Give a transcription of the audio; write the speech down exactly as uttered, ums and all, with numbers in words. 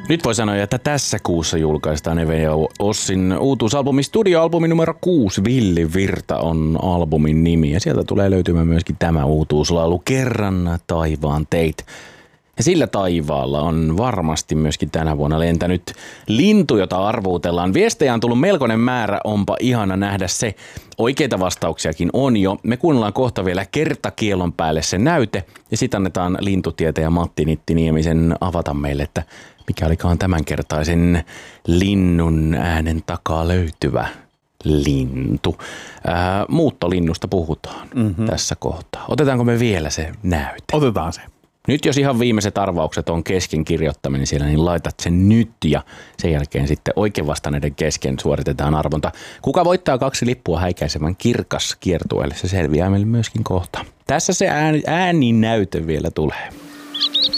Nyt voi sanoa, että tässä kuussa julkaistaan Eve ja Ossin uutuusalbumi, studioalbumi numero kuusi, Villi Virta on albumin nimi. Ja sieltä tulee löytymään myöskin tämä uutuuslaulu, Kerran taivaan teit. Ja sillä taivaalla on varmasti myöskin tänä vuonna lentänyt lintu, jota arvuutellaan. Viestejä on tullut melkoinen määrä, onpa ihana nähdä se. Oikeita vastauksiakin on jo. Me kuunnellaan kohta vielä kertakielon päälle se näyte ja sitten annetaan lintutietäjä Matti Nittiniemisen avata meille, että mikä olikaan tämänkertaisen linnun äänen takaa löytyvä lintu. Ää, muuttolinnusta puhutaan mm-hmm. tässä kohtaa. Otetaanko me vielä se näyte? Otetaan se. Nyt jos ihan viimeiset arvaukset on kesken kirjoittaminen siellä, niin laitat sen nyt ja sen jälkeen sitten oikein vastanneiden kesken suoritetaan arvonta. Kuka voittaa kaksi lippua häikäisevän kirkas kiertueelle, se selviää meille myöskin kohta. Tässä se ääni, ääninäyte vielä tulee.